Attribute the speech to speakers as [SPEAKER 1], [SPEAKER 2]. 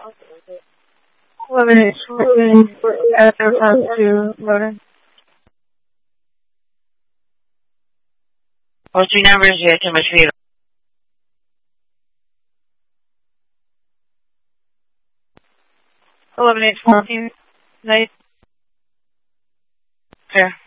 [SPEAKER 1] 11 after pass to loading.
[SPEAKER 2] What's your numbers here to retrieve?
[SPEAKER 1] Eleven 14. Night.
[SPEAKER 2] Clear.